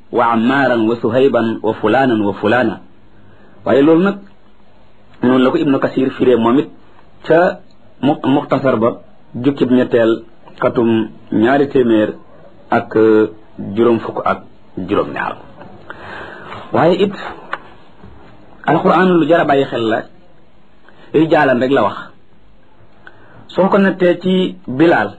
wa ammaaran wa suhayban wa fulaanan wa fulaana waaye loolu nag noonu la ko ibnu kasir firee moom it ca muxtasar ba jukkib ñetteel xatum 200 ak juróom fukk ak juróom ñaar waaye it alquran lu jar a bàyyi xel la rijaalan rek la wax soo ko nattee ci Bilaal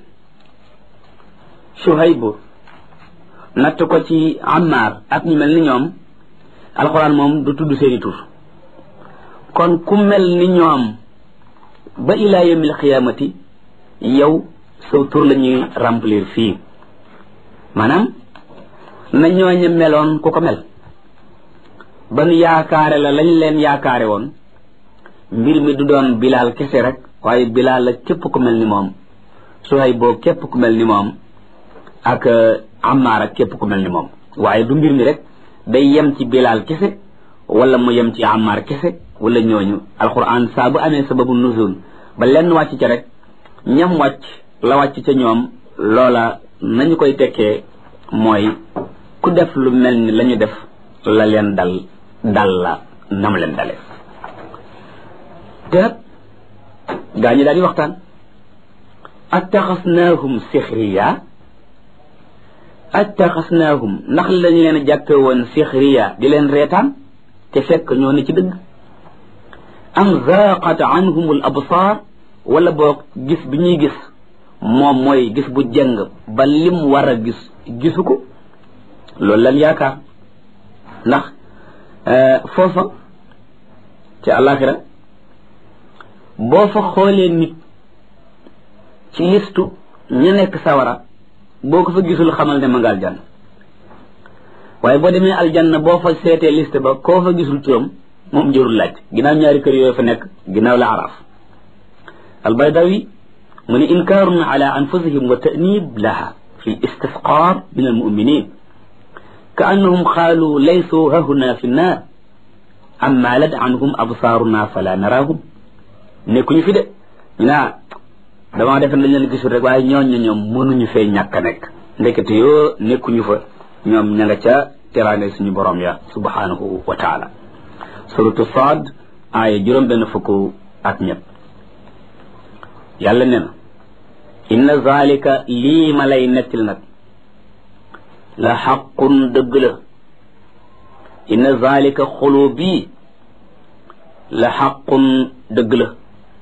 Suhaybu natt ko ci Ammaar ak ñu mel ni ñoom alquran moom du tudd seeni tur kon ku mel ni ñoom ba ilaa yawmil qiyaamati yow saw tur la ñuy remplir fii maanaam na ñooñu meloon ku ko mel ba nu yaakaare la lañ leen yaakaare woon mbir mi du doon Bilaal kese rek waaye Bilaal la képp ku mel ni moom Suhayb boo képp ku mel ni moom ak Ammaar ak képp ku mel ni moom waaye du mbir mi rek day yem ci Bilaal kese wala mu yem ci Ammaar kese wala ñooñu alquran saa bu amee sababu nuzul ba lenn wàcc ca rek ñam wàcc la wàcc ca ñoom loola nañu koy tekkee mooy ku def lu mel ni la ñu def la leen dal la nam leen dale te nag gaa ñi daal di waxtaan attaxasnaahum sixriya attaxasnaahum ndax lañu leen jàppe woon sixriya di leen reetaan te fekk ñoo ne ci dëgg am zaaqat anhum al absaar wala boog gis bi ñuy gis moom mooy gis bu jëng ba lim war a gis gisu ko loolu lan yaakaar ndax foofa ci àllaaxira boo fa xoolee nit ci listu ñu nekk sawara boo ko fa gisul xamal ne ma nga aljanna waaye boo demee aljanna boo fa seetee liste ba koo fa gisul turam moom jërul laaj ginnaaw ñaari kër yooyu fa nekk ginnaaw la araaf albaydawi mu ne inkaarun ala anfusihim wa ta'nib laha fi istisqaar min almuminin ka annahum qaalu laysu hahuna fi nnaar am maalat anhum absaaruna fala naraahum nekkuñu fi de ñu naa damaa defe dañ leen gisul rek waaye ñoom mënuñu fee ñàkk a nekk ndekete yoo nekkuñu fa ñoom ña nga ca teraange suñu borom ya subhanahu wa taala suratu Saad aaya juróom benn fukk ak ñett yàlla ne na inna zalika lii ma lay nettil nag la xaqun dëgg la inna zalika xuloo bii la xaqun dëgg la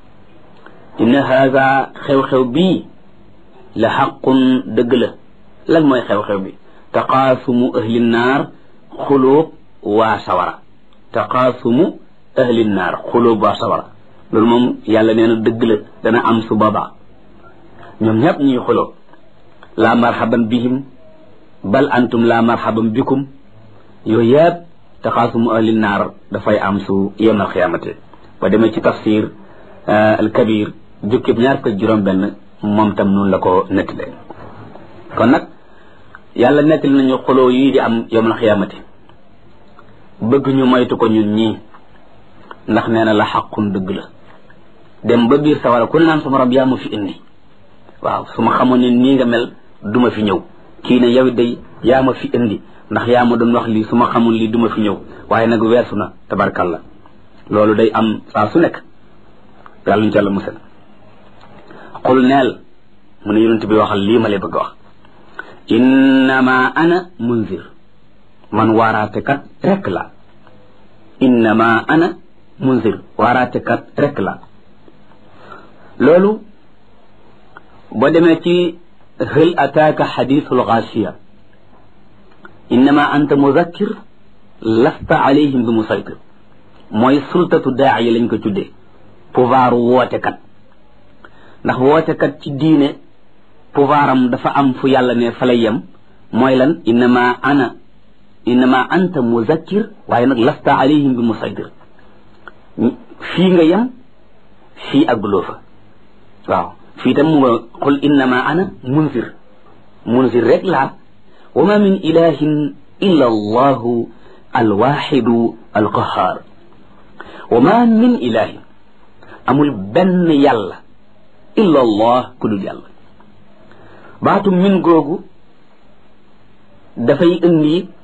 inna haza xew-xew bii la xaqun dëgg la lan mooy xew-xew bi taqaasumu ahli naar xulóob waa sawara taqaasumu ahli naar xulóob waa sawara loolu moom yàlla nee na dëgg la dana am su boobaa ñoom ñëpp ñuy xulóob la marhaban bihim bal antum la marhaban bikum yooyu yëpp taqaasumu ahli naar dafay am su yawmal xiyaamate ba demee ci tafsir al kabir jukkib ñaar ko juróom benn moom tam noonu la ko nettalee kon nag yàlla nettali nañu xuloo yii di am yawmal xiyaamati bëgg ñu moytu ko ñun ñii ndax nee na la xaqun dëgg la dem ba biir sawara ku naan sama rab yaa ma fi indi waaw su ma xamoon ne nii nga mel duma fi ñëw kii ne yow day yaa ma fi indi ndax yaa ma doon wax lii su ma xamul lii duma fi ñëw waaye nag weesu na tabarkalla loolu day am saa su nekk yàlla ñu ci yàlla musal qul neel mu ne yonent bi waxal lii ma lay bëgg wax innama ana munzir man waaraatekat rek la innama ana munzir waaraatekat rek la loolu boo demee ci hal ataaka xadiisul gaashiya innama anta muzakkir lasta alayhim bi musaytir mooy sultatu daa'iya lañ ko tuddee pouvoir wootekat ndax wootekat ci diine pouvoiram dafa am fu yàlla ne fa lay yem mooy lan innama anta muzakkir waaye nag lasta alayhim bi musaytir fii nga yem fii àgguloo fa waaw fii tam mu nga qul innama ana munzir rek laa wa ma min ilahin illa allahu alwaxidu alqahar wa ma min ilahin amul benn yàlla illa allah ku dul yàlla baatu min googu dafay indi